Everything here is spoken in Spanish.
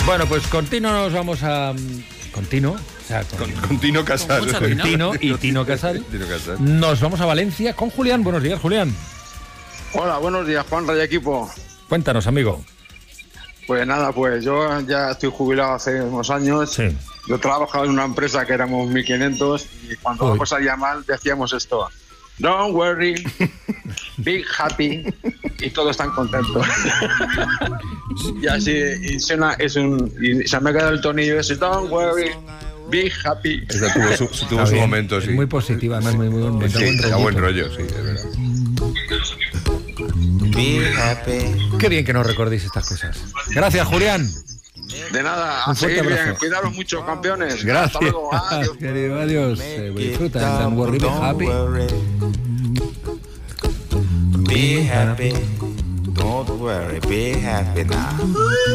Bueno, pues continuo nos vamos a... Continuo, o sea, con Tino Casal. Tino y Tino Casal. Nos vamos a Valencia con Julián. Buenos días, Julián. Hola, buenos días, Juan Raya Equipo. Cuéntanos, amigo. Pues nada, pues yo ya estoy jubilado hace unos años. Sí. Yo trabajaba en una empresa que éramos 1.500 y cuando la cosa salía mal decíamos esto: don't worry, be happy, y todos están contentos. Y así, y se me ha quedado el tonillo ese: don't worry, be happy. Esa tuvo su momento, sí. Es muy positiva, además muy buen sí, a buen rollo, sí, es verdad. Be happy. Qué bien que nos recordéis estas cosas. Gracias, Julián. De nada, Un a seguir fuerte bien. abrazo. Cuidaros mucho, campeones. Gracias. Hasta luego. Adiós. Querido, adiós. Disfruta. Don't worry, be happy. Be happy. Don't worry, be happy now.